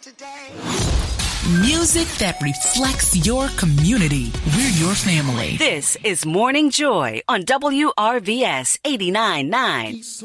today. Music that reflects your community. We're your family. This is Morning Joy on WRVS 89.9.